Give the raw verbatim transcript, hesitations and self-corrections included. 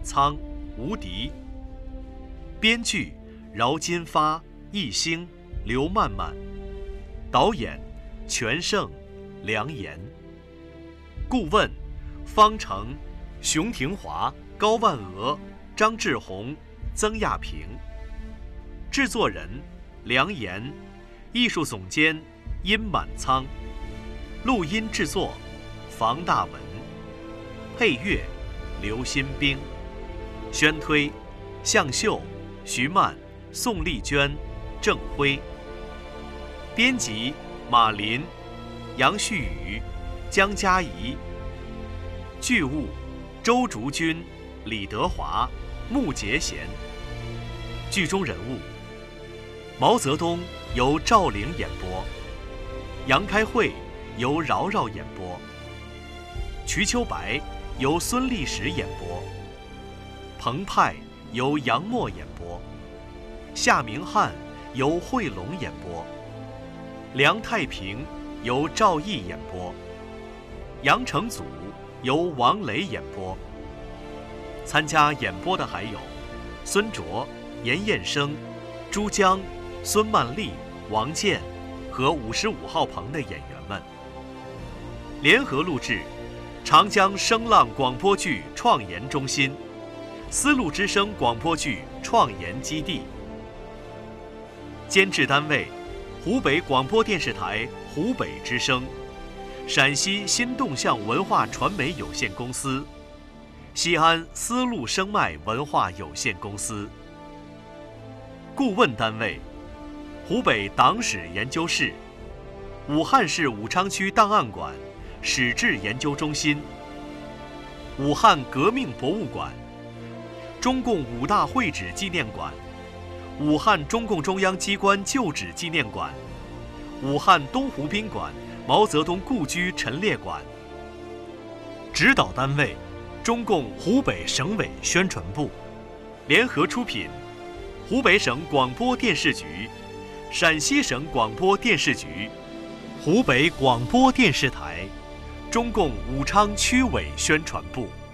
苍、吴迪。编剧饶金发、易星、刘曼曼。导演全胜、梁岩。顾问方成、熊廷华、高万娥、张志宏、曾亚平。制作人梁岩。艺术总监殷满仓。录音制作房大文。配乐刘新兵。宣推向秀、徐曼、宋丽娟、郑辉。编辑马林、杨旭宇、江嘉怡。剧务周竹君、李德华、穆杰贤。剧中人物毛泽东由赵玲演播，杨开慧由饶饶演播，瞿秋白由孙立时演播，彭派由杨默演播，夏明翰由惠龙演播，梁太平由赵毅演播，杨成祖由王雷演播。参加演播的还有孙卓、严彦生、朱江、孙曼丽、王健和五十五号棚的演员们。联合录制长江声浪广播剧创研中心、丝路之声广播剧创研基地。监制单位湖北广播电视台湖北之声、陕西新动向文化传媒有限公司、西安丝路声脉文化有限公司。顾问单位湖北党史研究室、武汉市武昌区档案馆史志研究中心、武汉革命博物馆、中共五大会址纪念馆、武汉中共中央机关旧址纪念馆、武汉东湖宾馆毛泽东故居陈列馆。指导单位中共湖北省委宣传部。联合出品湖北省广播电视局、陕西省广播电视局、湖北广播电视台、中共武昌区委宣传部。